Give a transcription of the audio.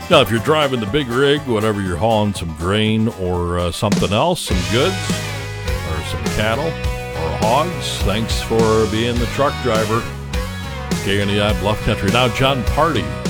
Now, if you're driving the big rig, whatever you're hauling, some grain or something else, some goods, or some cattle, or hogs, thanks for being the truck driver. KNEI Bluff Country. Now, John Party